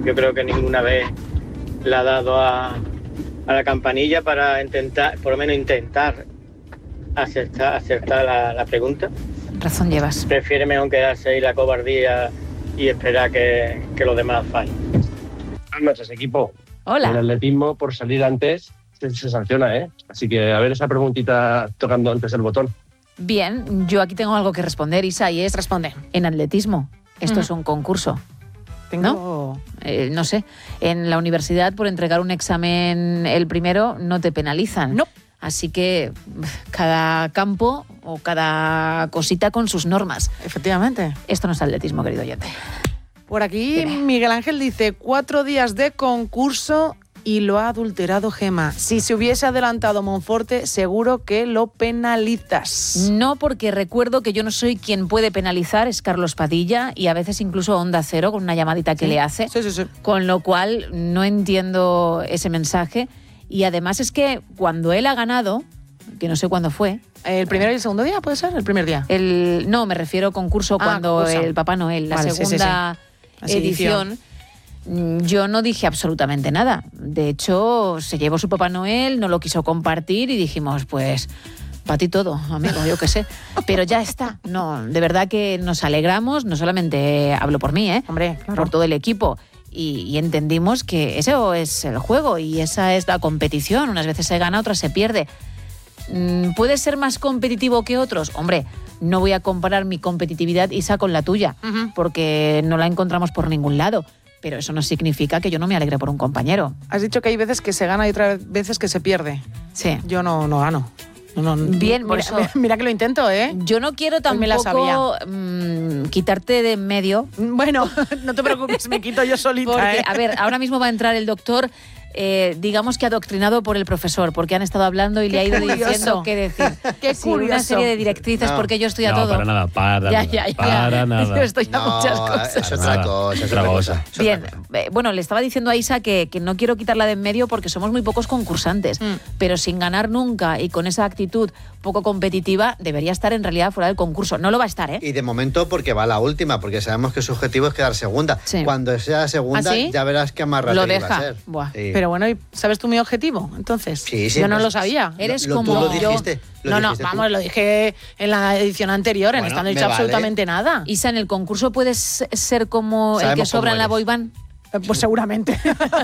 yo creo que ninguna vez le ha dado a la campanilla para intentar, por lo menos intentar acertar la pregunta. Razón llevas. Prefiere mejor quedarse ahí la cobardía y esperar que los demás fallen. Buenas noches, equipo. Hola. En el atletismo, por salir antes, se sanciona, ¿eh? Así que a ver esa preguntita tocando antes el botón. Bien, yo aquí tengo algo que responder, Isa, y es... Responde. En atletismo, esto es un concurso. Tengo... No sé, en la universidad por entregar un examen el primero no te penalizan. No. Así que cada campo o cada cosita con sus normas. Efectivamente. Esto no es atletismo, querido oyente. Por aquí Dime. Miguel Ángel dice 4 días de concurso y lo ha adulterado Gema. Si se hubiese adelantado Monforte, seguro que lo penalizas. No, porque recuerdo que yo no soy quien puede penalizar, es Carlos Padilla y a veces incluso Onda Cero con una llamadita que le hace. Sí. Con lo cual no entiendo ese mensaje. Y además es que cuando él ha ganado, que no sé cuándo fue... ¿El primero y el segundo día puede ser? ¿El primer día? No, me refiero a concurso cuando concurso. el Papá Noel, la Vale, segunda edición, yo no dije absolutamente nada. De hecho, se llevó su Papá Noel, no lo quiso compartir y dijimos, pues... Para ti todo, amigo, yo qué sé. Pero ya está. No, de verdad que nos alegramos, no solamente hablo por mí, Hombre, claro. por todo el equipo. Y entendimos que eso es el juego y esa es la competición. Unas veces se gana, otras se pierde. ¿Puede ser más competitivo que otros? Hombre, no voy a comparar mi competitividad, Isa, con la tuya, porque no la encontramos por ningún lado. Pero eso no significa que yo no me alegre por un compañero. Has dicho que hay veces que se gana y otras veces que se pierde. Sí. Yo no gano. Bien, por mira que lo intento, ¿eh? Yo no quiero Hoy me la tampoco quitarte de en medio. Bueno, no te preocupes, me quito yo solita. Porque, a ver, ahora mismo va a entrar el doctor, digamos que adoctrinado por el profesor, porque han estado hablando y le ha ido diciendo qué decir. Qué Sí, una curioso. serie de directrices, porque yo estoy a todo. Para nada, para nada. Yo estoy a muchas cosas. Es otra cosa. Bien, bueno, le estaba diciendo a Isa que no quiero quitarla de en medio porque somos muy pocos concursantes, pero sin ganar nunca y con esa actitud poco competitiva debería estar en realidad fuera del concurso. No lo va a estar, ¿eh? Y de momento porque va la última, porque sabemos que su objetivo es quedar segunda. Sí. Cuando sea segunda, ¿Ah, sí? ya verás qué amarrate Lo va a deja. ser. Buah. Sí. Pero bueno, ¿sabes tú mi objetivo? Entonces, Sí, yo no pues, lo sabía. Eres tú como lo dijiste. No, dijiste tú. vamos, lo dije en la edición anterior, Bueno, en esta no he me dicho vale. absolutamente nada. Isa, ¿en el concurso puedes ser como el que Sabemos sobra cómo en la eres. boyband? Pues seguramente.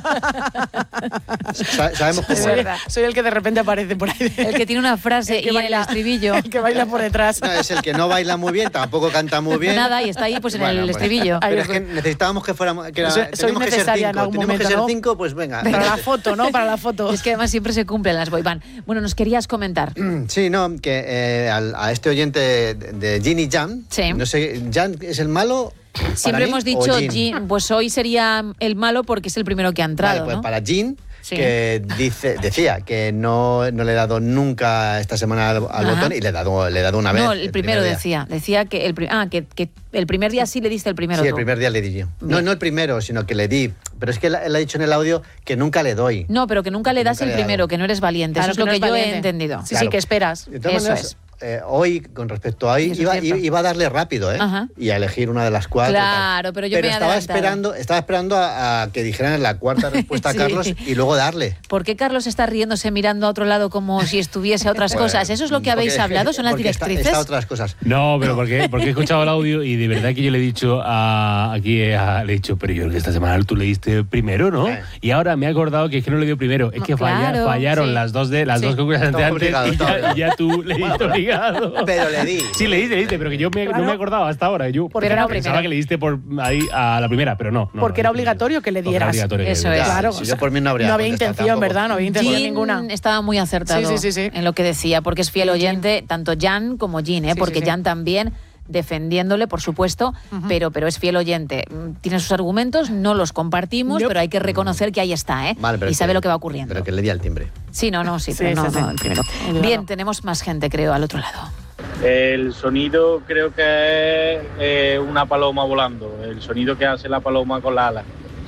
Sabemos cómo soy, eres. soy el que de repente aparece por ahí. El que tiene una frase El que y baila. el estribillo. El que baila por detrás. No, es el que no baila muy bien, tampoco canta muy bien. Nada, y está ahí pues en Bueno, el pues, estribillo. Pero es que necesitábamos que fuéramos. Que Soy tenemos que ser necesaria en 5. algún Tenemos que momento, ser ¿no? 5, pues venga. Para la foto, ¿no? Para la foto. Es que además siempre se cumplen las boyband. Bueno, nos querías comentar. Sí, no, que a este oyente de Ginny Jan, Sí. no sé, ¿Jan es el malo? para Siempre mí, hemos o dicho, Jean? pues hoy sería el malo porque es el primero que ha entrado, Vale, pues ¿no? para Jean, Sí. que decía que no le he dado nunca esta semana al Ajá. botón y le he dado una vez. No, el primero primer día. decía que que el primer día sí le diste el primero Sí, tú. el primer día le di yo. No el primero, sino que le di. Pero es que él ha dicho en el audio que nunca le doy. No, pero que nunca le das Nunca el le he dado. primero, que no eres valiente. Claro, Eso es lo no que es yo he valiente. entendido. Sí, Claro. sí, que esperas. De todas Eso maneras, hoy, con respecto a hoy, Y eso es cierto. iba a darle rápido, ¿eh? Ajá. Y a elegir una de las 4. Claro, pero yo me he estaba adelantado. esperando a que dijeran la cuarta respuesta Sí. a Carlos y luego darle. ¿Por qué Carlos está riéndose mirando a otro lado como si estuviese a otras cosas? ¿Eso es lo que habéis Porque- hablado? ¿Son las porque directrices? Está otras cosas. No, pero porque he escuchado el audio y de verdad que yo le he dicho le he dicho, pero yo creo que esta semana tú le diste primero, ¿no? Y ahora me he acordado que es que no le dio primero. Es que Claro, fallaron sí. las dos concursantes Estaba antes obligado, estaba y ya tú le diste obligado. Pero le di. Sí, le diste, pero que yo no me acordaba hasta ahora. Yo Porque era pensaba primero. que le diste por ahí a la primera, pero no. Porque era obligatorio que le Porque era dieras. obligatorio que le Eso dieras. es. Claro, Si o yo sea, por mí no habría no había contestado intención, tampoco. ¿verdad? No había intención Jean ninguna. estaba muy acertado Sí. en lo que decía, porque es fiel oyente, tanto Jan como Jean, Sí, porque sí. Jan también defendiéndole, por supuesto, pero es fiel oyente. Tiene sus argumentos, no los compartimos, pero hay que reconocer que ahí está, ¿eh? Vale, pero y sabe lo que va ocurriendo. Pero que le di al timbre. Sí, pero Sí, no, sí, sí. no, el primero. Bien, tenemos más gente, creo, al otro lado. El sonido creo que es una paloma volando, el sonido que hace la paloma con la ala.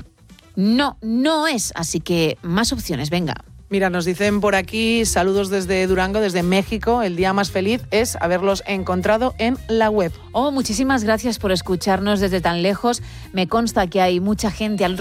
No es, así que más opciones, venga. Mira, nos dicen por aquí, saludos desde Durango, desde México. El día más feliz es haberlos encontrado en la web. Oh, muchísimas gracias por escucharnos desde tan lejos. Me consta que hay mucha gente al